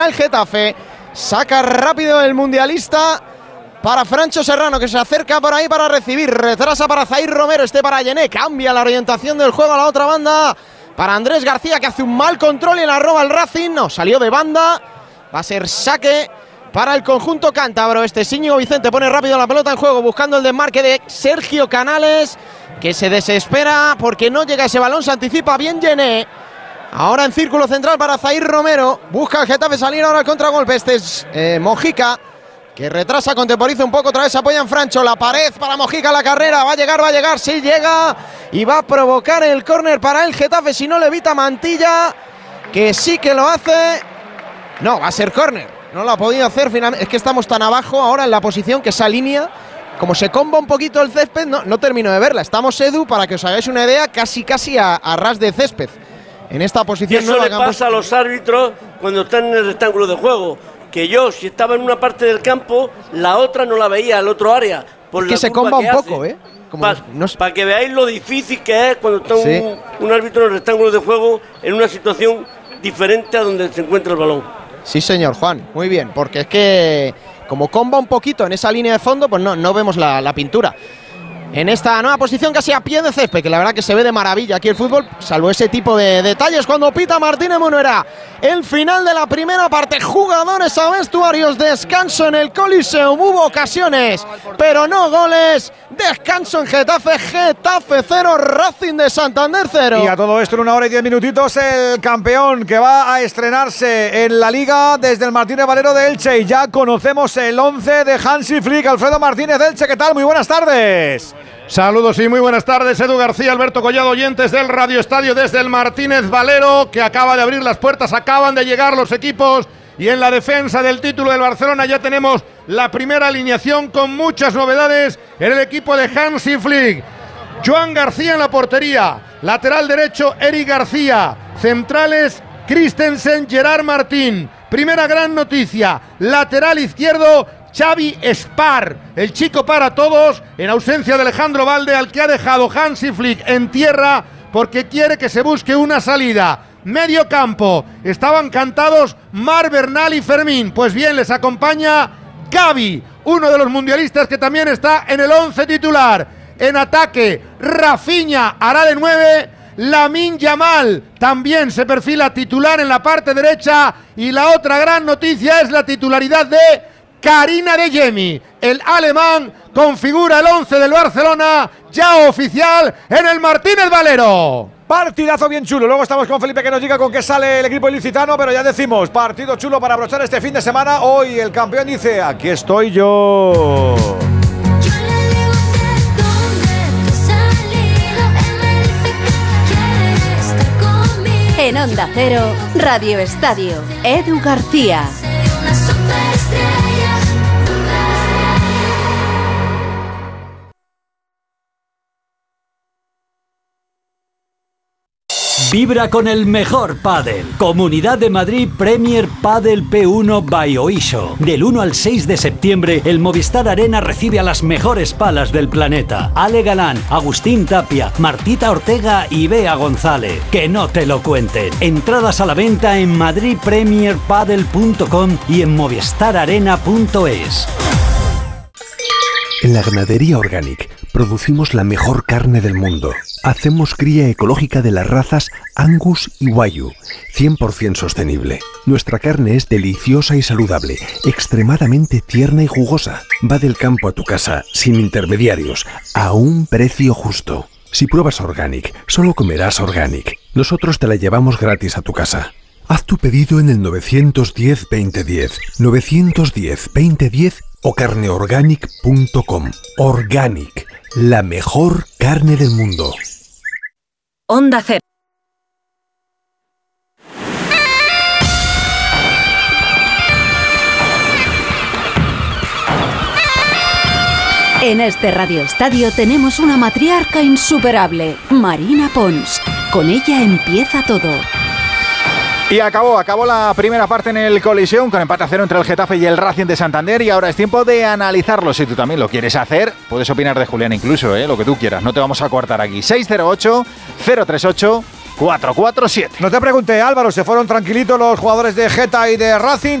El Getafe saca rápido el mundialista para Francho Serrano, que se acerca por ahí para recibir, retrasa para Zaïr Romero, para Yené, cambia la orientación del juego a la otra banda para Andrés García, que hace un mal control y la roba el Racing, no, salió de banda, va a ser saque para el conjunto cántabro. Íñigo Vicente pone rápido la pelota en juego, buscando el desmarque de Sergio Canales, que se desespera porque no llega ese balón, se anticipa bien Yené. Ahora en círculo central para Zaïr Romero. Busca el Getafe salir ahora al contragolpe. Es Mojica, que retrasa, contemporiza un poco. Otra vez apoya en Francho. La pared para Mojica, la carrera. Va a llegar. Sí, llega. Y va a provocar el córner para el Getafe. Si no le evita Mantilla, que sí que lo hace. No, va a ser córner. No lo ha podido hacer finalmente. Es que estamos tan abajo ahora en la posición que esa línea, como se comba un poquito el césped, no termino de verla. Estamos, Edu, para que os hagáis una idea, casi a ras de césped. En esta posición eso le pasa a los árbitros cuando están en el rectángulo de juego, que yo, si estaba en una parte del campo, la otra no la veía, el otro área. Por que se comba un poco, Para que veáis lo difícil que es cuando está un árbitro en el rectángulo de juego en una situación diferente a donde se encuentra el balón. Sí, señor Juan, muy bien, porque es que como comba un poquito en esa línea de fondo, pues no vemos la pintura. En esta nueva posición casi a pie de césped, que la verdad que se ve de maravilla aquí el fútbol, salvo ese tipo de detalles cuando pita Martínez Munuera. El final de la primera parte, jugadores a vestuarios, descanso en el Coliseum, hubo ocasiones, pero no goles, descanso en Getafe 0, Racing de Santander 0. Y a todo esto en 1 hora y 10 minutitos, el campeón que va a estrenarse en la Liga desde el Martínez Valero de Elche, y ya conocemos el 11 de Hansi Flick. Alfredo Martínez de Elche, ¿qué tal? Muy buenas tardes. Saludos y muy buenas tardes, Edu García, Alberto Collado, oyentes del Radio Estadio desde el Martínez Valero, que acaba de abrir las puertas, acaban de llegar los equipos, y en la defensa del título del Barcelona ya tenemos la primera alineación con muchas novedades en el equipo de Hansi Flick. Joan García en la portería, lateral derecho Eric García, centrales Christensen, Gerard Martín. Primera gran noticia, lateral izquierdo Xavi Spar, el chico para todos, en ausencia de Alejandro Valde, al que ha dejado Hansi Flick en tierra porque quiere que se busque una salida. Medio campo, estaban cantados Marc Bernal y Fermín, pues bien, les acompaña Gavi, uno de los mundialistas que también está en el 11 titular. En ataque, Rafinha hará de 9, Lamine Yamal también se perfila titular en la parte derecha, y la otra gran noticia es la titularidad de Karim Adeyemi. El alemán configura el 11 del Barcelona, ya oficial en el Martínez Valero. Partidazo bien chulo. Luego estamos con Felipe, que nos diga con qué sale el equipo ilicitano, pero ya decimos, partido chulo para aprovechar este fin de semana. Hoy el campeón dice: aquí estoy yo. En Onda Cero, Radio Estadio, Edu García. Vibra con el mejor pádel. Comunidad de Madrid Premier Padel P1 by Oisho. Del 1 al 6 de septiembre, el Movistar Arena recibe a las mejores palas del planeta. Ale Galán, Agustín Tapia, Martita Ortega y Bea González. Que no te lo cuenten. Entradas a la venta en madridpremierpadel.com y en movistararena.es. En la Ganadería Organic producimos la mejor carne del mundo. Hacemos cría ecológica de las razas Angus y Wagyu, 100% sostenible. Nuestra carne es deliciosa y saludable, extremadamente tierna y jugosa. Va del campo a tu casa, sin intermediarios, a un precio justo. Si pruebas Organic, solo comerás Organic. Nosotros te la llevamos gratis a tu casa. Haz tu pedido en el 910-2010, 910-2010 o carneorganic.com. Organic, la mejor carne del mundo. Onda Cero. En este Radio Estadio tenemos una matriarca insuperable, Marina Pons. Con ella empieza todo. Y acabó la primera parte en el Coliseum con empate a 0 entre el Getafe y el Racing de Santander, y ahora es tiempo de analizarlo. Si tú también lo quieres hacer, puedes opinar de Julián incluso, lo que tú quieras, no te vamos a coartar aquí. 608-038-440. 4-4-7. No te pregunté, Álvaro, ¿se fueron tranquilitos los jugadores de Geta y de Racing?